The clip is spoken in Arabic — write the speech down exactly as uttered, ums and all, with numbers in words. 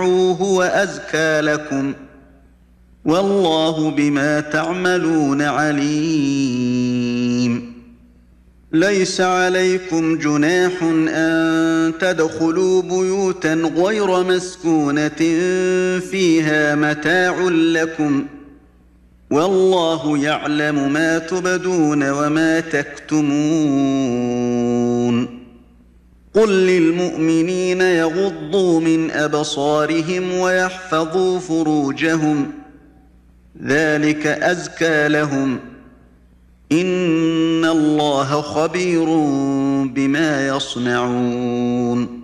هو أزكى لكم والله بما تعملون عليم ليس عليكم جناح أن تدخلوا بيوتا غير مسكونة فيها متاع لكم والله يعلم ما تبدون وما تكتمون قل للمؤمنين يغضوا من أبصارهم ويحفظوا فروجهم ذلك أزكى لهم إن الله خبير بما يصنعون